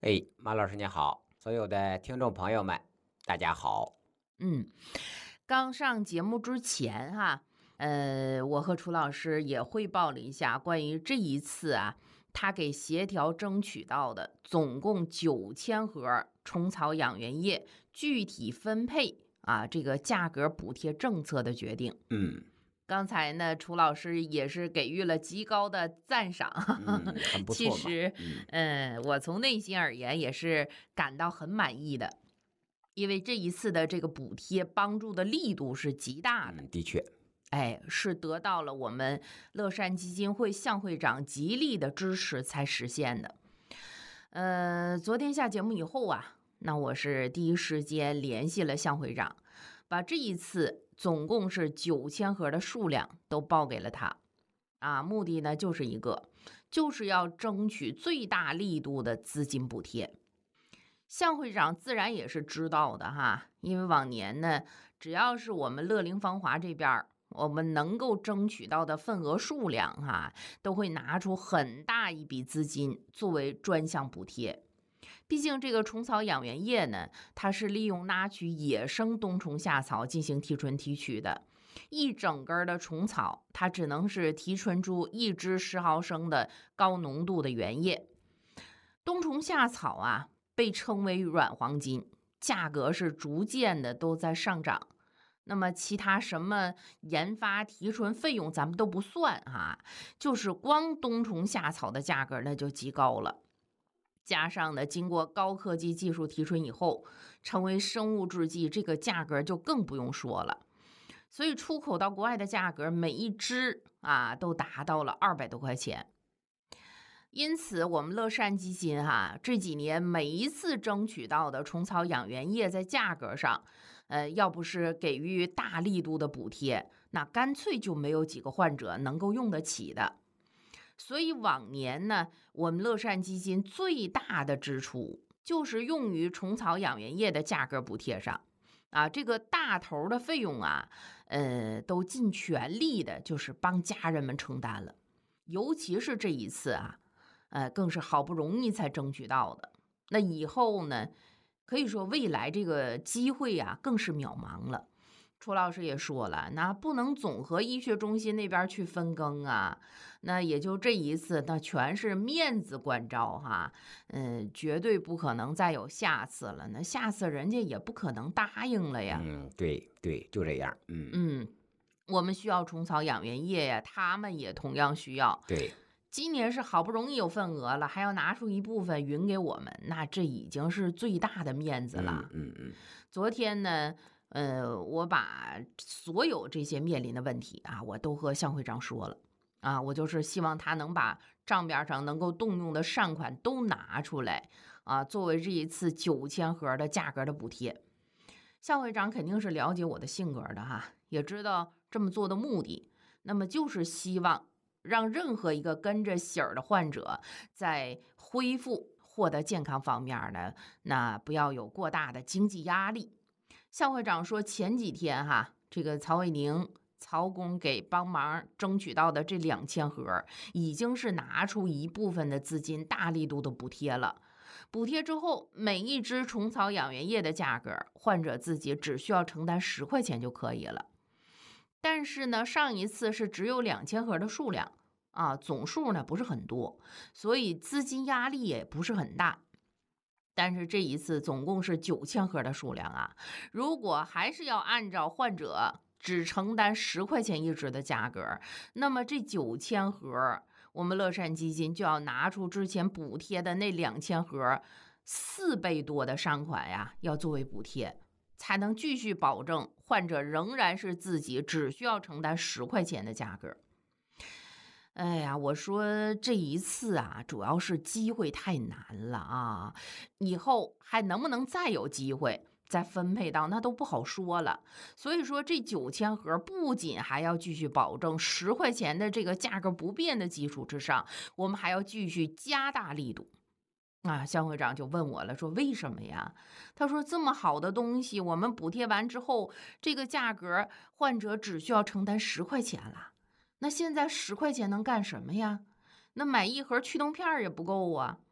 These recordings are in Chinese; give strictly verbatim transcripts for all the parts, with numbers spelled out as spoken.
哎，马老师你好，所有的听众朋友们，大家好。 嗯，刚上节目之前哈，呃，我和楚老师也汇报了一下关于这一次啊，他给协调争取到的总共九千盒虫草养源液具体分配啊，这个价格补贴政策的决定。 嗯刚才呢，楚老师也是给予了极高的赞赏。 嗯，很不错嘛。 其实， 嗯嗯，我从内心而言也是感到很满意的。因为这一次的这个补贴帮助的力度是极大的， 嗯，的确。 哎，是得到了我们乐善基金会向会长极力的支持才实现的。呃，昨天下节目以后啊，那我是第一时间联系了向会长，把这一次总共是九千盒的数量都报给了他。啊，目的呢就是一个，就是要争取最大力度的资金补贴。向会长自然也是知道的哈，因为往年呢，只要是我们乐龄芳华这边我们能够争取到的份额数量哈，都会拿出很大一笔资金作为专项补贴。毕竟这个虫草养源液呢，它是利用拿取野生冬虫夏草进行提纯提取的，一整根的虫草，它只能是提纯出一支十毫升的高浓度的原液。冬虫夏草啊，被称为软黄金，价格是逐渐的都在上涨。那么其他什么研发提纯费用咱们都不算哈，就是光冬虫夏草的价格那就极高了。加上呢，经过高科技技术提纯以后，成为生物制剂，这个价格就更不用说了。所以出口到国外的价格，每一支啊都达到了二百多块钱。因此，我们乐善基金哈这几年每一次争取到的虫草养源液在价格上，呃，要不是给予大力度的补贴，那干脆就没有几个患者能够用得起的。所以往年呢，我们乐善基金最大的支出就是用于虫草养源液的价格补贴上。啊，这个大头的费用啊，呃，都尽全力的，就是帮家人们承担了。尤其是这一次啊，呃，更是好不容易才争取到的。那以后呢，可以说未来这个机会啊，更是渺茫了。楚老师也说了，那不能总和医学中心那边去分羹啊，那也就这一次，那全是面子关照哈，嗯，绝对不可能再有下次了。那下次人家也不可能答应了呀。 嗯，对对，就这样。嗯， 嗯，我们需要虫草养源液呀，他们也同样需要。 对。 今年是好不容易有份额了，还要拿出一部分匀给我们，那这已经是最大的面子嗯了。 嗯嗯昨天呢，呃，我把所有这些面临的问题啊，我都和向会长说了啊，我就是希望他能把账面上能够动用的善款都拿出来啊，作为这一次九千盒的价格的补贴。向会长肯定是了解我的性格的哈，也知道这么做的目的，那么就是希望让任何一个跟着喜儿的患者在恢复获得健康方面呢，那不要有过大的经济压力。向会长说，前几天哈，这个曹卫宁、曹工给帮忙争取到的这两千盒，已经是拿出一部分的资金，大力度的补贴了。补贴之后，每一支虫草养源液的价格，患者自己只需要承担十块钱就可以了。但是呢，上一次是只有两千盒的数量啊，总数呢不是很多，所以资金压力也不是很大。但是这一次总共是九千盒的数量啊，如果还是要按照患者只承担十块钱一支的价格，那么这九千盒，我们乐善基金就要拿出之前补贴的那两千盒四倍多的善款呀，要作为补贴，才能继续保证患者仍然是自己只需要承担十块钱的价格。哎呀，我说这一次啊，主要是机会太难了啊，以后还能不能再有机会再分配到，那都不好说了。所以说，这九千盒不仅还要继续保证十块钱的这个价格不变的基础之上，我们还要继续加大力度。啊，向会长就问我了，说为什么呀？他说这么好的东西，我们补贴完之后，这个价格患者只需要承担十块钱了。那现在十块钱能干什么呀？那买一盒驱动片也不够啊。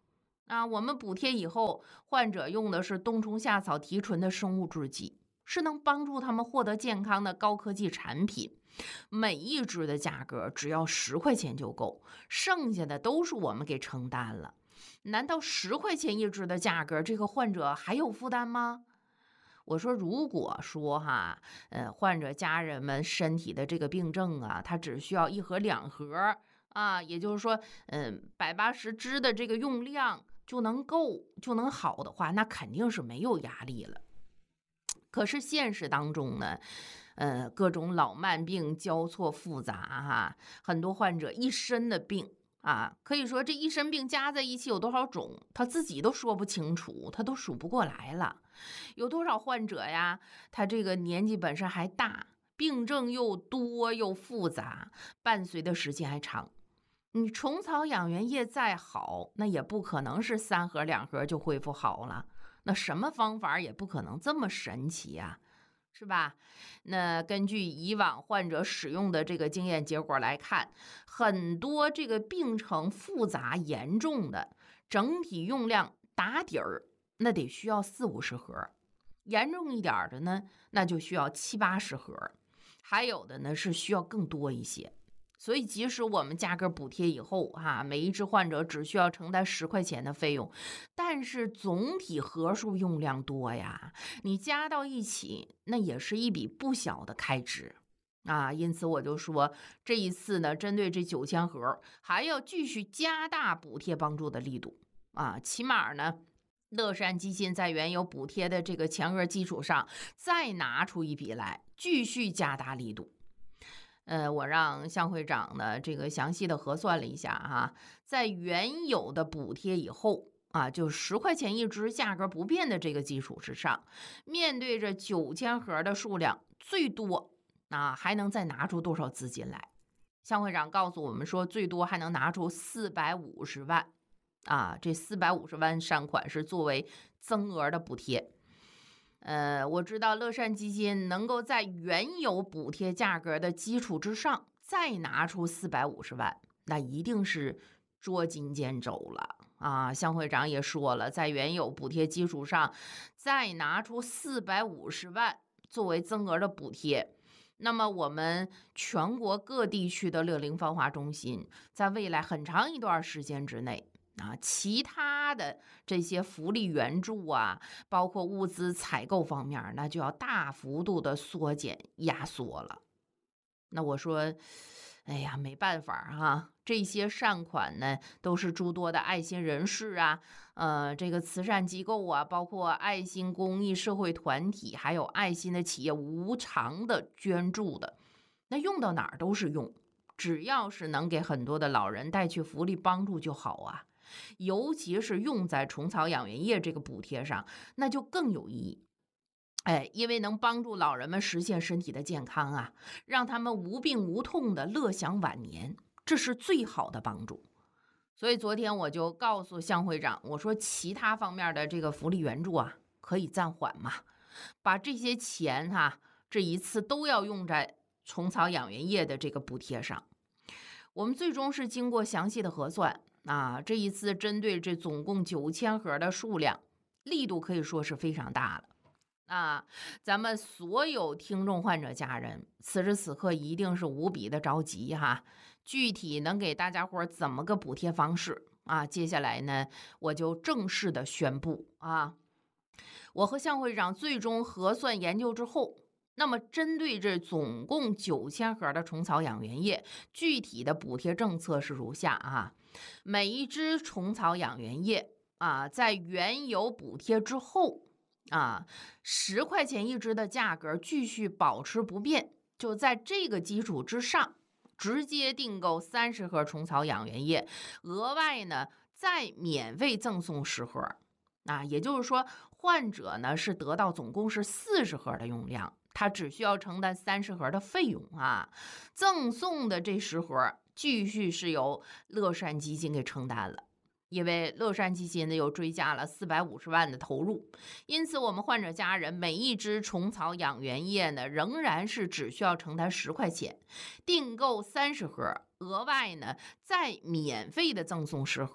啊，我们补贴以后，患者用的是冬虫夏草提纯的生物制剂，是能帮助他们获得健康的高科技产品。每一支的价格只要十块钱就够，剩下的都是我们给承担了。难道十块钱一支的价格，这个患者还有负担吗？我说，如果说哈，呃，患者家人们身体的这个病症啊，他只需要一盒两盒啊，也就是说，嗯，百八十支的这个用量就能够就能好的话，那肯定是没有压力了。可是现实当中呢，呃，各种老慢病交错复杂哈，很多患者一身的病啊，可以说这一身病加在一起有多少种，他自己都说不清楚，他都数不过来了。有多少患者呀，他这个年纪本身还大，病症又多又复杂，伴随的时间还长。你虫草养元液再好，那也不可能是三盒两盒就恢复好了。那什么方法也不可能这么神奇呀，是吧？那根据以往患者使用的这个经验结果来看，很多这个病程复杂严重的，整体用量打底儿那得需要四五十盒，严重一点的呢，那就需要七八十盒，还有的呢是需要更多一些。所以，即使我们价格补贴以后，哈，每一支患者只需要承担十块钱的费用，但是总体盒数用量多呀，你加到一起，那也是一笔不小的开支啊。因此，我就说这一次呢，针对这九千盒，还要继续加大补贴帮助的力度啊，起码呢。乐善基金在原有补贴的这个全额基础上，再拿出一笔来，继续加大力度。呃，我让向会长呢这个详细的核算了一下哈，在原有的补贴以后啊，就十块钱一支价格不变的这个基础之上，面对着九千盒的数量，最多啊还能再拿出多少资金来？向会长告诉我们说，最多还能拿出四百五十万。啊，这四百五十万善款是作为增额的补贴。呃，我知道乐善基金能够在原有补贴价格的基础之上再拿出四百五十万，那一定是捉襟见肘了啊！向会长也说了，在原有补贴基础上再拿出四百五十万作为增额的补贴。那么我们全国各地区的乐龄芳华中心，在未来很长一段时间之内啊，其他的这些福利援助啊，包括物资采购方面，那就要大幅度的缩减压缩了。那我说，哎呀，没办法哈，这些善款呢，都是诸多的爱心人士啊，呃，这个慈善机构啊，包括爱心公益社会团体，还有爱心的企业无偿的捐助的，那用到哪儿都是用，只要是能给很多的老人带去福利帮助就好啊。尤其是用在虫草养元液这个补贴上，那就更有意义。哎，因为能帮助老人们实现身体的健康啊，让他们无病无痛的乐享晚年，这是最好的帮助。所以昨天我就告诉向会长，我说其他方面的这个福利援助啊，可以暂缓嘛，把这些钱哈、啊，这一次都要用在虫草养元液的这个补贴上。我们最终是经过详细的核算啊，这一次针对这总共九千盒的数量，力度可以说是非常大的。啊，咱们所有听众患者家人，此时此刻一定是无比的着急哈。具体能给大家伙怎么个补贴方式啊？接下来呢，我就正式的宣布啊，我和向会长最终核算研究之后，那么针对这总共九千盒的虫草养元液，具体的补贴政策是如下啊，每一支虫草养元液啊，在原有补贴之后。啊，十块钱一支的价格继续保持不变，就在这个基础之上，直接订购三十盒虫草养元液，额外呢再免费赠送十盒。啊，也就是说，患者呢是得到总共是四十盒的用量，他只需要承担三十盒的费用啊，赠送的这十盒继续是由乐善基金给承担了。因为乐善基金呢又追加了四百五十万的投入，因此我们患者家人每一支虫草养元液呢仍然是只需要承担十块钱，订购三十盒，额外呢再免费的赠送十盒。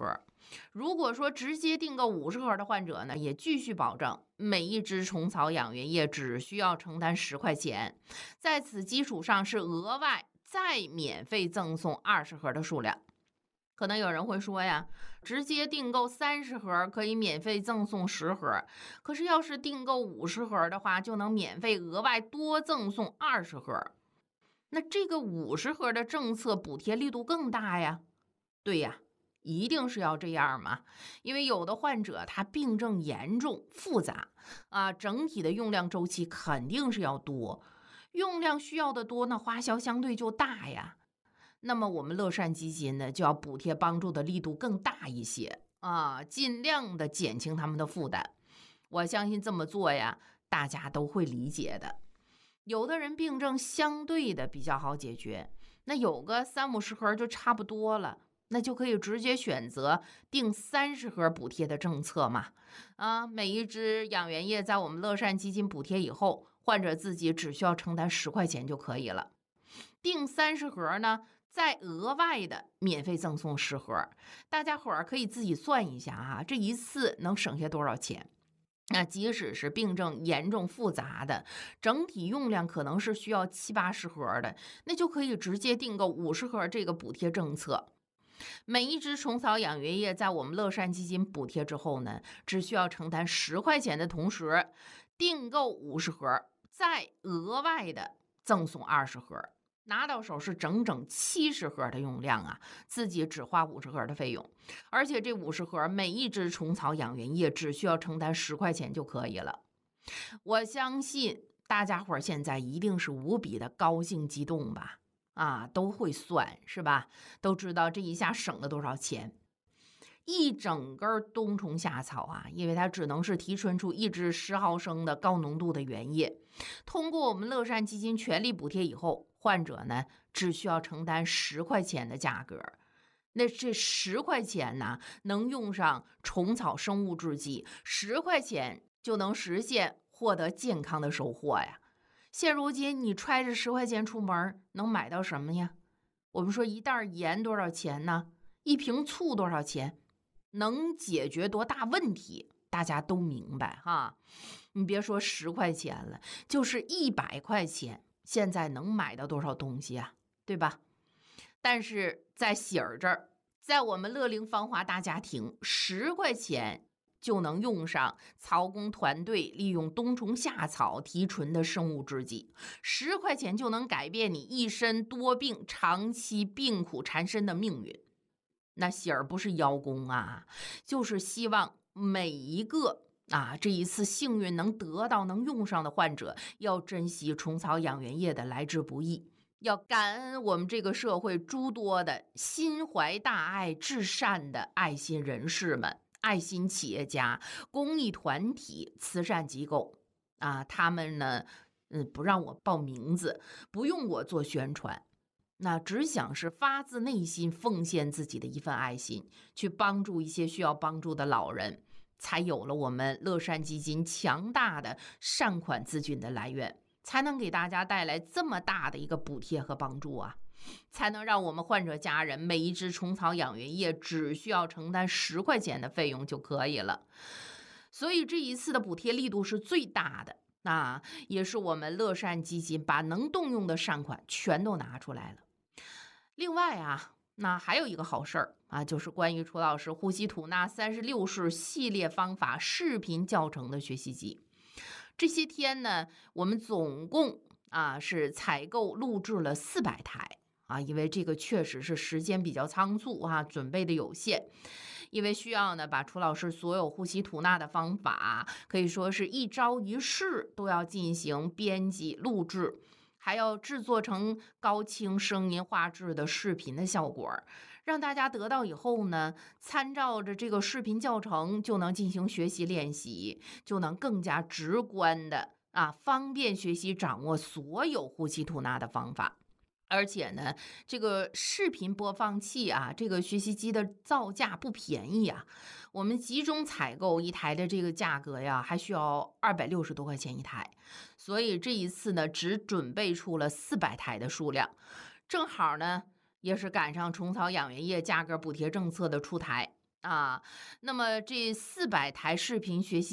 如果说直接订购五十盒的患者呢，也继续保证每一支虫草养元液只需要承担十块钱，在此基础上是额外再免费赠送二十盒的数量。可能有人会说呀，直接订购三十盒可以免费赠送十盒，可是要是订购五十盒的话，就能免费额外多赠送二十盒。那这个五十盒的政策补贴力度更大呀？对呀，一定是要这样嘛，因为有的患者他病症严重复杂啊，整体的用量周期肯定是要多，用量需要的多，那花销相对就大呀。那么我们乐善基金呢，就要补贴帮助的力度更大一些啊，尽量的减轻他们的负担。我相信这么做呀，大家都会理解的。有的人病症相对的比较好解决，那有个三五十盒就差不多了，那就可以直接选择订三十盒补贴的政策嘛。啊，每一支养元液在我们乐善基金补贴以后，患者自己只需要承担十块钱就可以了。订三十盒呢，再额外的免费赠送十盒，大家伙儿可以自己算一下啊，这一次能省下多少钱？那即使是病症严重复杂的，整体用量可能是需要七八十盒的，那就可以直接订购五十盒这个补贴政策。每一支虫草养元液在我们乐善基金补贴之后呢，只需要承担十块钱的同时，订购五十盒，再额外的赠送二十盒。拿到手是整整七十盒的用量啊，自己只花五十盒的费用，而且这五十盒每一支虫草养元液只需要承担十块钱就可以了。我相信大家伙现在一定是无比的高兴激动吧？啊，都会算是吧？都知道这一下省了多少钱。一整根冬虫夏草啊，因为它只能是提纯出一支十毫升的高浓度的原液，通过我们乐善基金全力补贴以后，患者呢只需要承担十块钱的价格。那这十块钱呢，能用上虫草生物制剂，十块钱就能实现获得健康的收获呀。现如今你揣着十块钱出门，能买到什么呀？我们说一袋盐多少钱呢？一瓶醋多少钱？能解决多大问题？大家都明白哈。你别说十块钱了，就是一百块钱，现在能买到多少东西啊？对吧？但是在喜儿这儿，在我们乐龄芳华大家庭，十块钱就能用上曹工团队利用冬虫夏草提纯的生物制剂，十块钱就能改变你一身多病、长期病苦缠身的命运。那喜儿不是邀功啊，就是希望每一个啊这一次幸运能得到、能用上的患者，要珍惜虫草养元液的来之不易，要感恩我们这个社会诸多的心怀大爱、至善的爱心人士们、爱心企业家、公益团体、慈善机构啊，他们呢，嗯，不让我报名字，不用我做宣传。那只想是发自内心奉献自己的一份爱心，去帮助一些需要帮助的老人，才有了我们乐善基金强大的善款资金的来源，才能给大家带来这么大的一个补贴和帮助啊，才能让我们患者家人每一支虫草养元液只需要承担十块钱的费用就可以了。所以这一次的补贴力度是最大的，那也是我们乐善基金把能动用的善款全都拿出来了。另外啊，那还有一个好事儿啊，就是关于楚老师呼吸吐纳三十六式系列方法视频教程的学习机。这些天呢，我们总共啊是采购录制了四百台啊，因为这个确实是时间比较仓促啊，准备的有限。因为需要呢，把楚老师所有呼吸吐纳的方法，可以说是一招一式都要进行编辑录制。还要制作成高清声音画质的视频的效果，让大家得到以后呢，参照着这个视频教程就能进行学习练习，就能更加直观的啊，方便学习掌握所有呼吸吐纳的方法。而且呢，这个视频播放器啊，这个学习机的造价不便宜啊。我们集中采购一台的这个价格呀，还需要二百六十多块钱一台。所以这一次呢，只准备出了四百台的数量，正好呢，也是赶上虫草养元液价格补贴政策的出台啊。那么这四百台视频学习